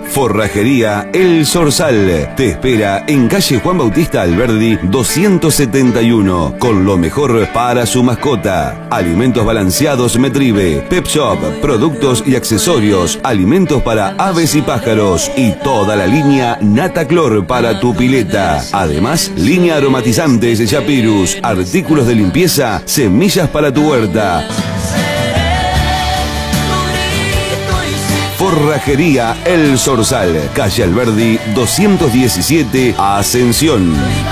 Forrajería El Zorzal te espera en calle Juan Bautista Alberdi 271, con lo mejor para su mascota. Alimentos balanceados Metribe, Pep Shop, productos y accesorios, alimentos para aves y pájaros y toda la línea Nataclor para tu pileta. Además, línea aromatizantes Yapirus, artículos de limpieza, semillas para tu huerta. Forrajería El Zorzal, calle Alberdi 217, Ascensión.